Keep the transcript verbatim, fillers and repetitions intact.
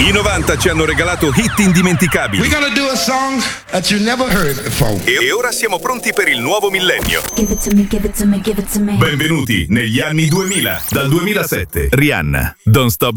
I novanta ci hanno regalato hit indimenticabili. We're gonna do a song that you never heard before. E ora siamo pronti per il nuovo millennio. Give it to me, give it to me, give it to me. Benvenuti negli anni duemila. Dal duemilasette, Rihanna, Don't Stop